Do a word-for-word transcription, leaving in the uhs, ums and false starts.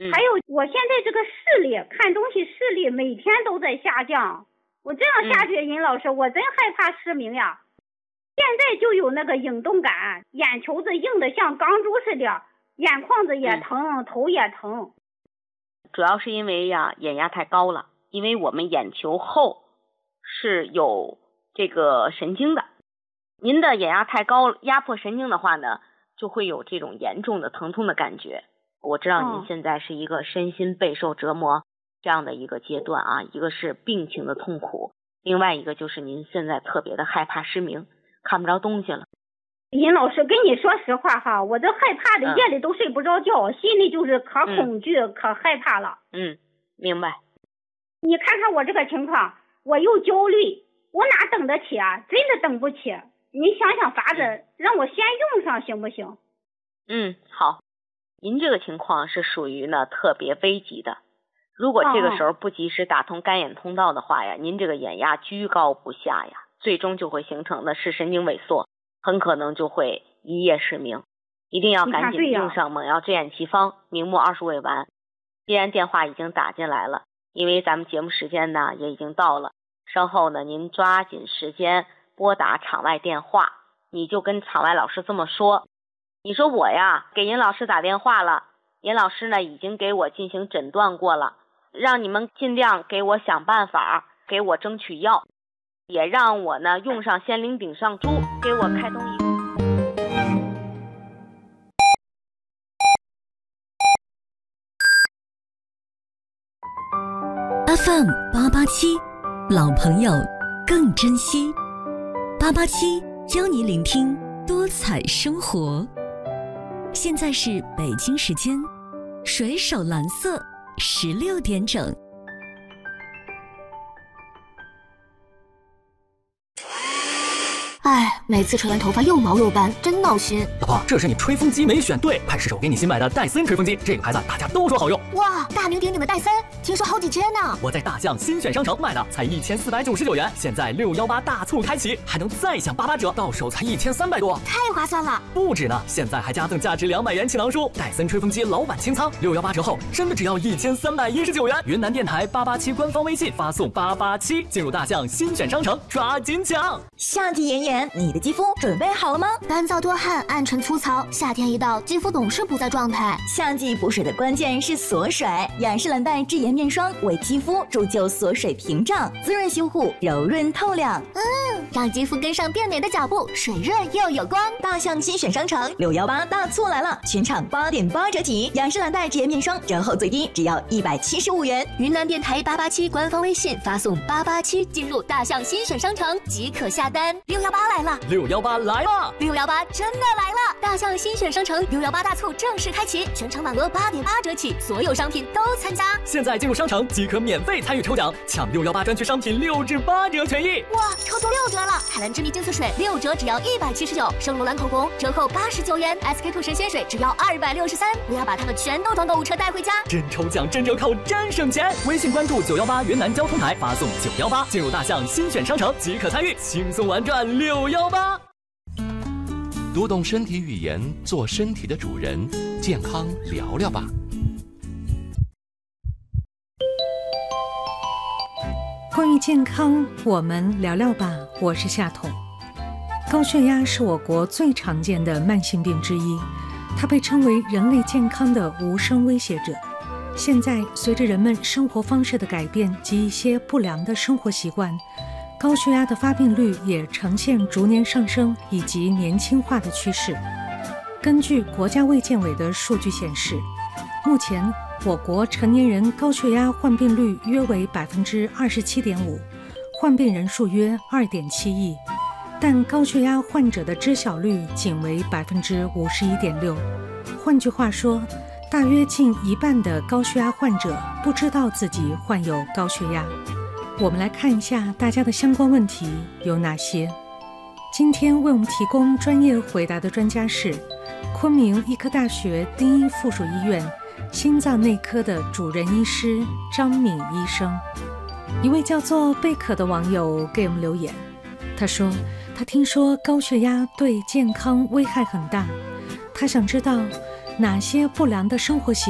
还有我现在这个视力，看东西视力每天都在下降，我这样下去，尹老师，我真害怕失明呀。现在就有那个影动感，眼球子硬的像钢珠似的，眼眶子也疼，嗯、头也疼。 主要是因为呀，眼压太高了，因为我们眼球后是有这个神经的，您的眼压太高，压迫神经的话呢，就会有这种严重的疼痛的感觉。我知道您现在是一个身心备受折磨这样的一个阶段啊，一个是病情的痛苦，另外一个就是您现在特别的害怕失明，看不着东西了。 尹老师跟你说实话哈，我这害怕的夜里都睡不着觉，嗯、心里就是可恐惧、嗯、可害怕了。 嗯，明白。 你看看我这个情况，我又焦虑，我哪等得起啊？真的等不起。你想想法子，嗯、让我先用上行不行？ 嗯，好。您这个情况是属于呢特别危急的，如果这个时候不及时打通干眼通道的话呀，哦、您这个眼压居高不下呀，最终就会形成的是神经萎缩，很可能就会一夜失明。一定要赶紧用上猛药治眼奇方，明目二数未完。既然电话已经打进来了，因为咱们节目时间呢也已经到了，稍后呢您抓紧时间拨打场外电话，你就跟场外老师这么说。你说我呀给尹老师打电话了，尹老师呢已经给我进行诊断过了，让你们尽量给我想办法，给我争取药，也让我呢用上仙灵顶上珠，给我开通一个 F M 八八七，老朋友更珍惜。八八七教你聆听多彩生活。现在是北京时间水手蓝色十六点整。 哎，每次吹完头发又毛又斑，真闹心。 老婆，这是你吹风机没选对，快试试我给你新买的戴森吹风机，这个牌子大家都说好用。 哇，大名鼎鼎的戴森，听说好几千呢。 我在大象新选商城买的，才一千四百九十九元，现在六一八大促开启，还能再享八八折，到手才一千三百多， 太划算了。 不止呢，现在还加赠价值两百元启囊书，戴森吹风机老板清仓，六一八折后真的只要一千三百一十九元。云南电台八八七官方微信发送八八七，进入大象新选商城，抓紧抢。 夏季炎炎，你的肌肤准备好了吗？ 干燥多汗，暗沉粗糙，夏天一到，肌肤总是不在状态。 夏季补水的关键是锁水，雅诗兰黛智妍面霜为肌肤铸就锁水屏障，滋润修护，柔润透亮。 嗯，让肌肤跟上变美的脚步，水润又有光。 大象新选商城六一八大促来了，全场八点八折起，雅诗兰黛智妍面霜折后最低只要一百七十五元。 云南电台八八七官方微信发送八八七进入大象新选商城即可下单。六一八来了， 六一八来了， 六一八真的来了！大象新选商城六一八大促正式开启，全场满额八点八折起，所有商品都参加。 现在进入商城即可免费参与抽奖，抢六一八专区商品六至八折权益。 哇，抽中六折了！海蓝之谜净色水六折只要一百七十九，圣罗兰口红折扣八十九元 ，S K two 神仙水只要二百六十三。我要把它们全都装购物车带回家。 真抽奖，真折扣，真省钱！微信关注九一八云南交通台，发送九一八进入大象新选商城即可参与，轻松玩转六一八。 读懂身体语言，做身体的主人，健康聊聊吧。 关于健康，我们聊聊吧。我是夏彤。高血压是我国最常见的慢性病之一，它被称为人类健康的无声威胁者。现在，随着人们生活方式的改变及一些不良的生活习惯，高血压的发病率也呈现逐年上升以及年轻化的趋势。根据国家卫健委的数据显示，目前我国成年人高血压患病率约为百分之二十七点五，患病人数约二点七亿，但高血压患者的知晓率仅为百分之五十一点六。换句话说，大约近一半的高血压患者不知道自己患有高血压。我们来看一下大家的相关问题有哪些。今天为我们提供专业回答的专家是昆明医科大学丁一附属医院心脏内科的主任医师张敏医生。一位叫做贝可的网友给我们留言，他说他听说高血压对健康危害很大，他想知道哪些不良的生活习